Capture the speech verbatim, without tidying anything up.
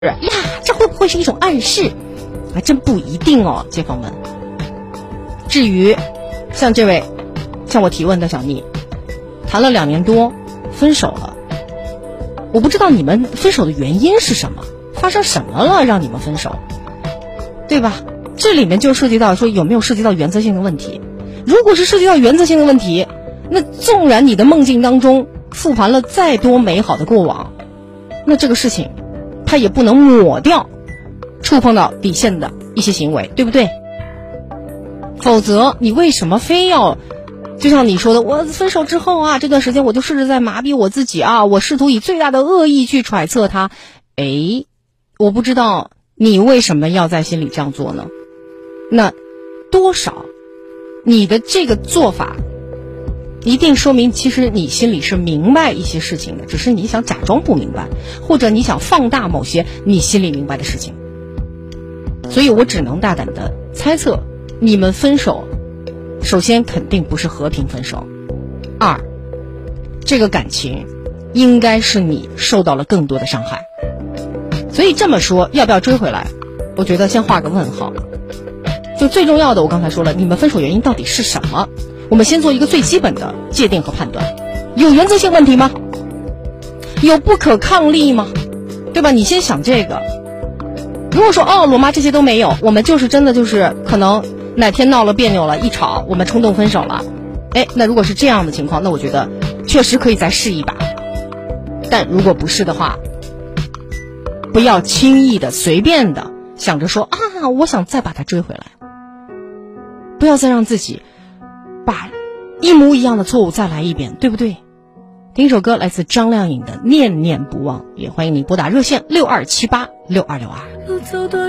呀，这会不会是一种暗示？还真不一定哦，街坊们。至于像这位向我提问的小妮，谈了两年多，分手了。我不知道你们分手的原因是什么，发生什么了让你们分手，对吧？这里面就涉及到说有没有涉及到原则性的问题。如果是涉及到原则性的问题，那纵然你的梦境当中复盘了再多美好的过往，那这个事情它也不能抹掉触碰到底线的一些行为，对不对？否则你为什么非要就像你说的，我分手之后啊，这段时间我就试着在麻痹我自己啊，我试图以最大的恶意去揣测他。诶，我不知道你为什么要在心里这样做呢？那多少你的这个做法一定说明其实你心里是明白一些事情的，只是你想假装不明白，或者你想放大某些你心里明白的事情。所以我只能大胆的猜测，你们分手首先肯定不是和平分手，二，这个感情应该是你受到了更多的伤害。所以这么说，要不要追回来，我觉得先画个问号。就最重要的，我刚才说了，你们分手原因到底是什么？我们先做一个最基本的界定和判断。有原则性问题吗？有不可抗力吗？对吧？你先想这个。如果说哦，罗妈这些都没有，我们就是真的就是可能哪天闹了别扭了，一吵我们冲动分手了，哎，那如果是这样的情况，那我觉得确实可以再试一把。但如果不是的话，不要轻易的随便的想着说啊，我想再把他追回来，不要再让自己把一模一样的错误再来一遍，对不对？听一首歌，来自张靓颖的《念念不忘》，也欢迎你拨打热线六二七八六二六二。